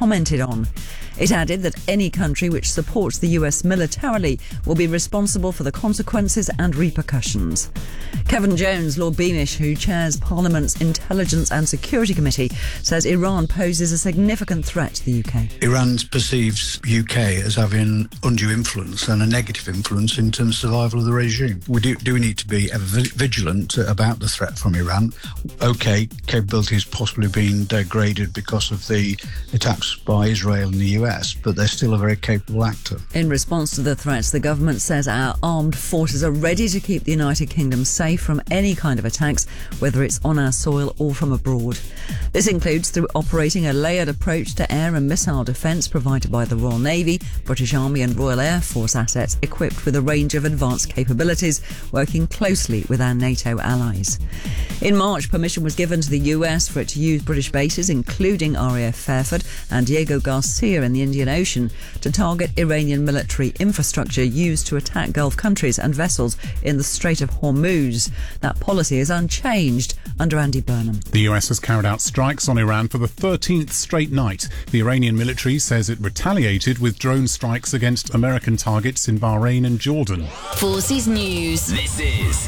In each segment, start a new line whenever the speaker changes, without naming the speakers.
commented on. It added that any country which supports the US militarily will be responsible for the consequences and repercussions. Kevin Jones, Lord Beamish, who chairs Parliament's Intelligence and Security Committee, says Iran poses a significant threat to the UK.
Iran perceives UK as having undue influence and a negative influence in terms of survival of the regime. We do need to be ever vigilant about the threat from Iran. OK, capability has possibly been degraded because of the attacks by Israel in the US, but they're still a very capable actor.
In response to the threats, the government says our armed forces are ready to keep the United Kingdom safe from any kind of attacks, whether it's on our soil or from abroad. This includes through operating a layered approach to air and missile defence provided by the Royal Navy, British Army and Royal Air Force assets equipped with a range of advanced capabilities, working closely with our NATO allies. In March, permission was given to the US for it to use British bases, including RAF Fairford and Diego Garcia in the Indian Ocean, to target Iranian military infrastructure used to attack Gulf countries and vessels in the Strait of Hormuz. That policy is unchanged under Andy Burnham.
The US has carried out strikes on Iran for the 13th straight night. The Iranian military says it retaliated with drone strikes against American targets in Bahrain and Jordan.
Forces News.
This is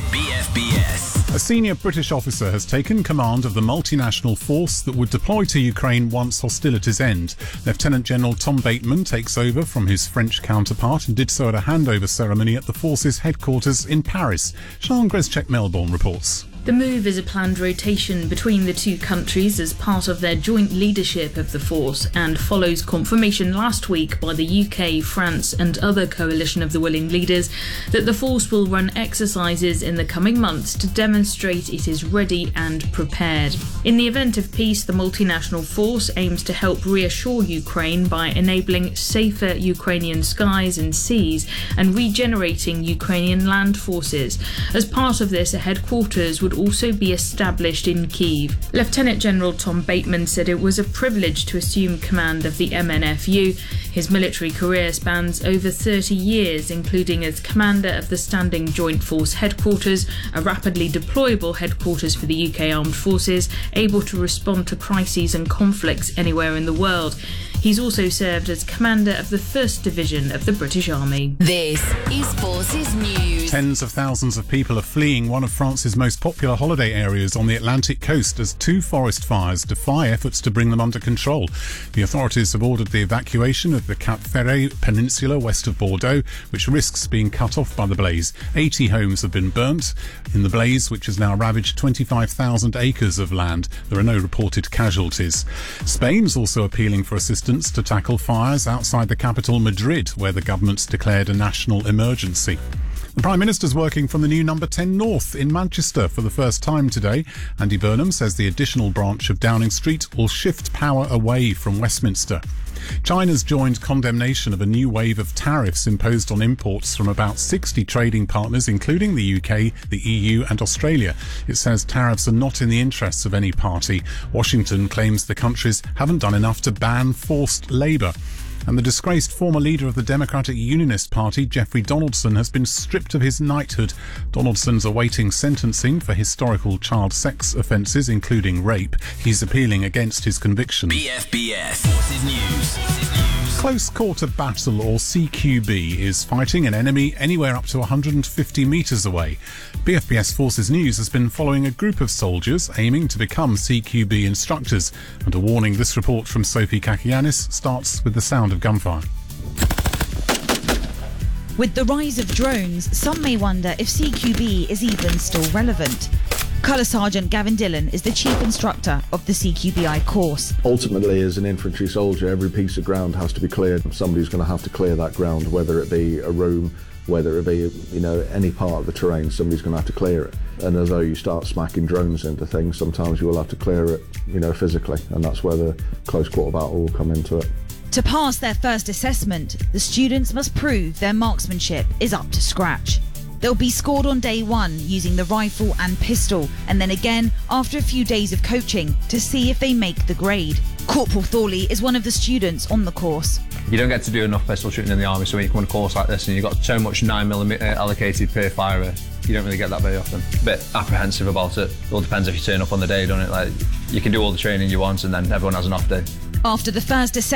BFBS.
A senior British officer has taken command of the multinational force that would deploy to Ukraine once hostilities end. Lieutenant General Tom Bateman takes over from his French counterpart and did so at a handover ceremony at the force's headquarters in Paris. Sian Grezchek-Melbourne reports.
The move is a planned rotation between the two countries as part of their joint leadership of the force and follows confirmation last week by the UK, France and other coalition of the willing leaders that the force will run exercises in the coming months to demonstrate it is ready and prepared. In the event of peace, the multinational force aims to help reassure Ukraine by enabling safer Ukrainian skies and seas and regenerating Ukrainian land forces. As part of this, a headquarters would also be established in Kyiv. Lieutenant General Tom Bateman said it was a privilege to assume command of the MNFU. His military career spans over 30 years, including as commander of the Standing Joint Force Headquarters, a rapidly deployable headquarters for the UK Armed Forces, able to respond to crises and conflicts anywhere in the world. He's also served as commander of the 1st Division of the British Army.
This is Forces News.
Tens of thousands of people are fleeing one of France's most popular holiday areas on the Atlantic coast as 2 forest fires defy efforts to bring them under control. The authorities have ordered the evacuation of the Cap Ferret Peninsula west of Bordeaux, which risks being cut off by the blaze. 80 homes have been burnt in the blaze, which has now ravaged 25,000 acres of land. There are no reported casualties. Spain's also appealing for assistance to tackle fires outside the capital Madrid, where the government's declared a national emergency. The Prime Minister's working from the new Number 10 North in Manchester for the first time today. Andy Burnham says the additional branch of Downing Street will shift power away from Westminster. China's joined condemnation of a new wave of tariffs imposed on imports from about 60 trading partners, including the UK, the EU and Australia. It says tariffs are not in the interests of any party. Washington claims the countries haven't done enough to ban forced labour. And the disgraced former leader of the Democratic Unionist Party, Jeffrey Donaldson, has been stripped of his knighthood. Donaldson's awaiting sentencing for historical child sex offences, including rape. He's appealing against his conviction.
BFBS Forces News.
Close Quarter Battle, or CQB, is fighting an enemy anywhere up to 150 metres away. BFBS Forces News has been following a group of soldiers aiming to become CQB instructors. And a warning, this report from Sophie Kakianis starts with the sound of gunfire.
With the rise of drones, some may wonder if CQB is even still relevant. Colour Sergeant Gavin Dillon is the chief instructor of the CQBI course.
Ultimately, as an infantry soldier, every piece of ground has to be cleared. Somebody's going to have to clear that ground, whether it be a room, whether it be, any part of the terrain, somebody's going to have to clear it. And although you start smacking drones into things, sometimes you will have to clear it, physically. And that's where the close quarter battle will come into it.
To pass their first assessment, the students must prove their marksmanship is up to scratch. They'll be scored on day one using the rifle and pistol, and then again after a few days of coaching to see if they make the grade. Corporal Thorley is one of the students on the course.
You don't get to do enough pistol shooting in the army, so when you come on a course like this and you've got so much 9mm allocated per firer, you don't really get that very often. A bit apprehensive about it. It all depends if you turn up on the day, don't it? Like, you can do all the training you want and then everyone has an off day.
After the first assessment,